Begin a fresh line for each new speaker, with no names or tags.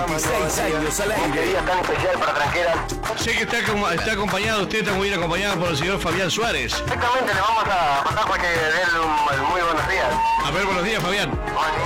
26 años al aire.
Este día tan especial para Tranqueras.
Sé que está acompañado, usted está muy bien acompañado por el señor Fabián Suárez.
Exactamente, le vamos a pasar para que dé muy buenos días.
A ver, buenos días, Fabián.
Buen día.